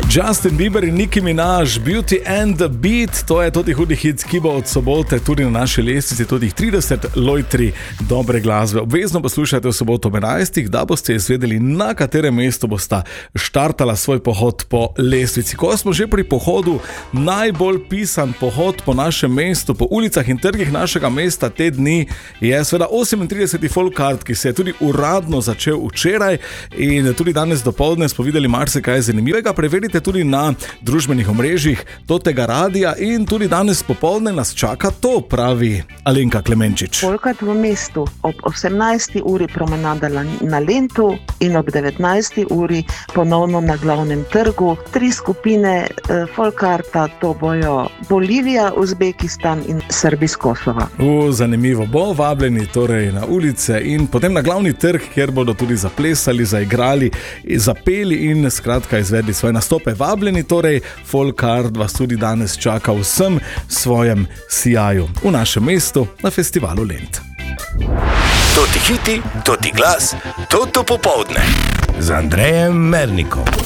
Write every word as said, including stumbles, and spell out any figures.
Justin Bieber in Nicki Minaj, Beauty and the Beat, to je tudi hudi hit, ki bo od sobote tudi na naši lestvici, tudi trideset lojtri dobre glasbe. Obvezno poslušajte v soboto ob enajstih, da boste izvedeli, na katerem mestu bosta štartala svoj pohod po lestvici. Ko smo že pri pohodu, najbolj pisan pohod po našem mestu, po ulicah in trgih našega mesta te dni je seveda osemintrideseti Folkart, ki se je tudi uradno začel včeraj in tudi danes dopoldne smo videli marsikaj zanimivega. Preverite tudi na družbenih omrežjih tega radia in tudi danes popoldne nas čaka to, pravi Alenka Klemenčič. Folkart v mestu ob osemnajsti uri promenada na Lentu in ob devetnajsti uri ponovno na glavnem trgu. Tri skupine eh, Folkarta, to bojo Bolivija, Uzbekistan in Srbi iz Kosova. U, zanimivo bo, vabljeni torej na ulice in potem na glavni trg, kjer bodo tudi zaplesali, zaigrali, zapeli in skratka izvedli svoje nastope. Vabljeni torej, Folkart vas tudi danes čaka v vsem svojem sijaju v našem mestu na festivalu Lent. To ti hiti, to ti glas, to to popoldne z Andrejem Mernikom.